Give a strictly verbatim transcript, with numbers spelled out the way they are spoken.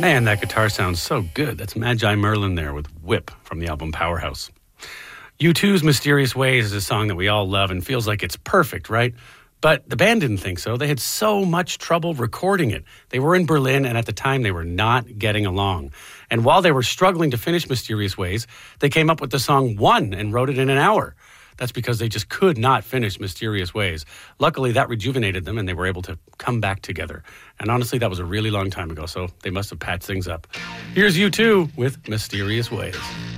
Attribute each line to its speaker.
Speaker 1: Man, that guitar sounds so good. That's Magi Merlin there with Whip from the album Powerhouse. U two's Mysterious Ways is a song that we all love and feels like it's perfect, right? But the band didn't think so. They had so much trouble recording it. They were in Berlin, and at the time, they were not getting along. And while they were struggling to finish Mysterious Ways, they came up with the song One and wrote it in an hour. That's because they just could not finish Mysterious Ways. Luckily, that rejuvenated them, and they were able to come back together. And honestly, that was a really long time ago, so they must have patched things up. Here's U two with Mysterious Ways.